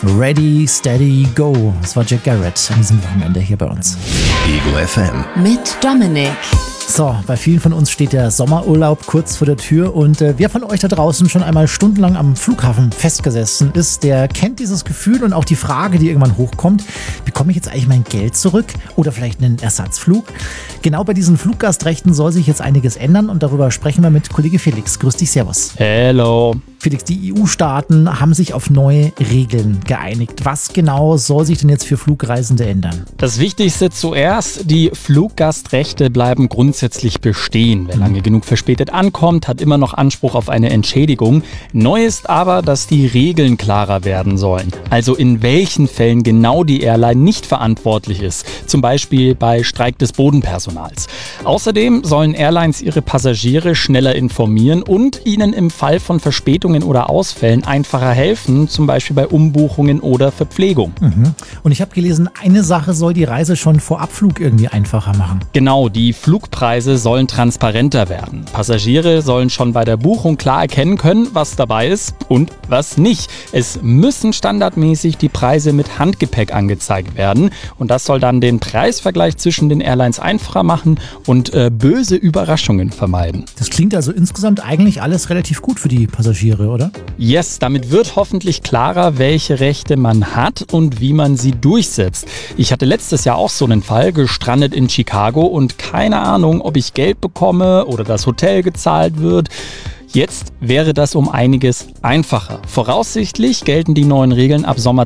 Ready, Steady, Go. Das war Jack Garrett an diesem Wochenende hier bei uns. Eagle FM. Mit Dominik. So, bei vielen von uns steht der Sommerurlaub kurz vor der Tür und wer von euch da draußen schon einmal stundenlang am Flughafen festgesessen ist, der kennt dieses Gefühl und auch die Frage, die irgendwann hochkommt, bekomme ich jetzt eigentlich mein Geld zurück oder vielleicht einen Ersatzflug? Genau bei diesen Fluggastrechten soll sich jetzt einiges ändern und darüber sprechen wir mit Kollege Felix. Grüß dich, servus. Hello. Felix, die EU-Staaten haben sich auf neue Regeln geeinigt. Was genau soll sich denn jetzt für Flugreisende ändern? Das Wichtigste zuerst, die Fluggastrechte bleiben grundsätzlich bestehen. Wer lange genug verspätet ankommt, hat immer noch Anspruch auf eine Entschädigung. Neu ist aber, dass die Regeln klarer werden sollen. Also in welchen Fällen genau die Airline nicht verantwortlich ist. Zum Beispiel bei Streik des Bodenpersonals. Außerdem sollen Airlines ihre Passagiere schneller informieren und ihnen im Fall von Verspätungen oder Ausfällen einfacher helfen, zum Beispiel bei Umbuchungen oder Verpflegung. Und ich habe gelesen, eine Sache soll die Reise schon vor Abflug irgendwie einfacher machen. Genau, die Flugpreise sollen transparenter werden. Passagiere sollen schon bei der Buchung klar erkennen können, was dabei ist und was nicht. Es müssen standardmäßig die Preise mit Handgepäck angezeigt werden und das soll dann den Preisvergleich zwischen den Airlines einfacher machen und böse Überraschungen vermeiden. Das klingt also insgesamt eigentlich alles relativ gut für die Passagiere, oder? Yes, damit wird hoffentlich klarer, welche Rechte man hat und wie man sie durchsetzt. Ich hatte letztes Jahr auch so einen Fall, gestrandet in Chicago und keine Ahnung, ob ich Geld bekomme oder das Hotel gezahlt wird. Jetzt wäre das um einiges einfacher. Voraussichtlich gelten die neuen Regeln ab Sommer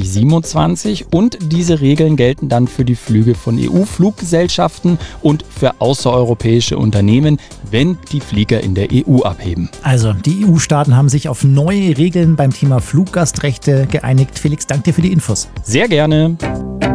2027 und diese Regeln gelten dann für die Flüge von EU-Fluggesellschaften und für außereuropäische Unternehmen, wenn die Flieger in der EU abheben. Also, die EU-Staaten haben sich auf neue Regeln beim Thema Fluggastrechte geeinigt. Felix, danke dir für die Infos. Sehr gerne.